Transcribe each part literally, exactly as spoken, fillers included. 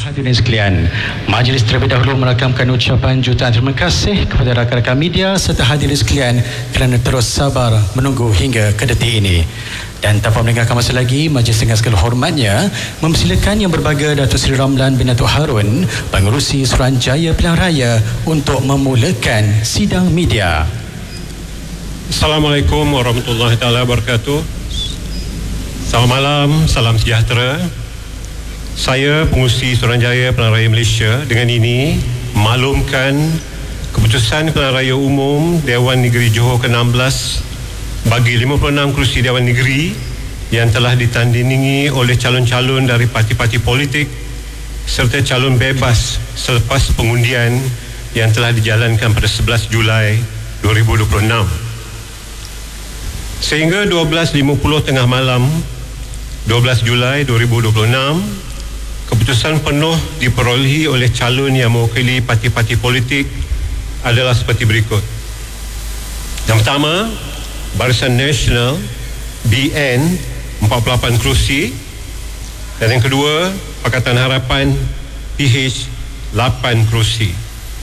Hadirin sekalian, majlis terlebih dahulu merakamkan ucapan jutaan terima kasih kepada rakan-rakan media serta hadirin sekalian kerana terus sabar menunggu hingga ke detik ini. Dan tanpa meninggalkan masa lagi, majlis dengan segala hormatnya mempersilakan Yang Berbahagia Datuk Seri Ramlan bin Datuk Harun, Pengerusi Suruhanjaya Pilihan Raya untuk memulakan sidang media. Assalamualaikum warahmatullahi taala wabarakatuh. Selamat malam, salam sejahtera. Saya Pengerusi Suruhanjaya Pilihan Raya Malaysia dengan ini maklumkan keputusan Pilihan Raya Umum Dewan Negeri Johor ke enam belas bagi lima puluh enam kerusi Dewan Negeri yang telah ditandingi oleh calon-calon dari parti-parti politik serta calon bebas selepas pengundian yang telah dijalankan pada sebelas Julai dua ribu dua puluh enam. Sehingga dua belas lima puluh tengah malam dua belas Julai dua ribu dua puluh enam, keputusan penuh diperolehi oleh calon yang mewakili parti-parti politik adalah seperti berikut. Yang pertama, Barisan Nasional B N empat puluh lapan kerusi, dan yang kedua Pakatan Harapan P H lapan kerusi.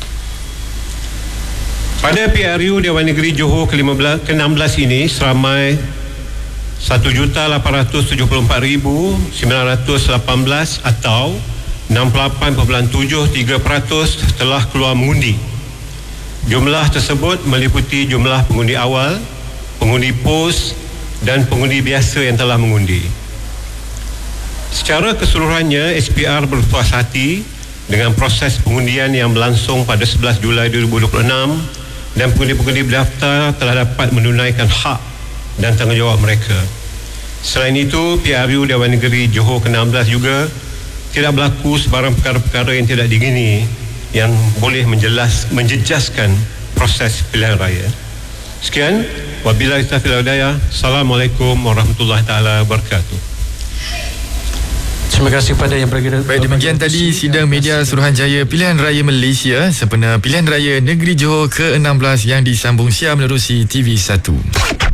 Pada P R U Dewan Negeri Johor ke enam belas ini seramai satu juta lapan ratus tujuh puluh empat ribu sembilan ratus lapan belas atau enam puluh lapan perpuluhan tujuh tiga peratus telah keluar mengundi. Jumlah tersebut meliputi jumlah pengundi awal, pengundi pos dan pengundi biasa yang telah mengundi. Secara keseluruhannya, S P R berpuas hati dengan proses pengundian yang berlangsung pada sebelas Julai dua ribu dua puluh enam dan pengundi-pengundi berdaftar telah dapat menunaikan hak dan tanggungjawab mereka. Selain itu, P R U Dewan Negeri Johor ke enam belas juga tidak berlaku sebarang perkara-perkara yang tidak diingini yang boleh menjelas, menjejaskan proses pilihan raya. Sekian, wabillahi taufiq wal hidayah. Assalamualaikum warahmatullahi taala wabarakatuh. Terima kasih kepada Yang Berbahagia. Baik, demikian tadi sidang media Suruhanjaya Pilihan Raya Malaysia sempena Pilihan Raya Negeri Johor ke enam belas yang disambung siar menerusi T V satu.